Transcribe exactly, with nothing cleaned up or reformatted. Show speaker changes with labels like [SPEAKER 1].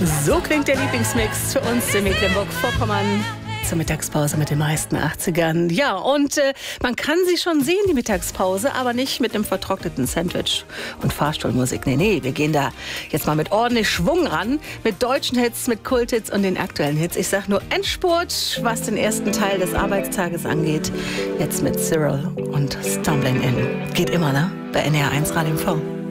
[SPEAKER 1] So klingt der Lieblingsmix für uns in Mecklenburg-Vorpommern zur Mittagspause mit den meisten achtzigern. Ja, und äh, man kann sie schon sehen, die Mittagspause, aber nicht mit einem vertrockneten Sandwich und Fahrstuhlmusik. Nee, nee, wir gehen da jetzt mal mit ordentlich Schwung ran, mit deutschen Hits, mit Kulthits und den aktuellen Hits. Ich sag nur Endspurt, was den ersten Teil des Arbeitstages angeht. Jetzt mit Cyril und Stumbling In. Geht immer, ne? Bei N R eins Radio M V.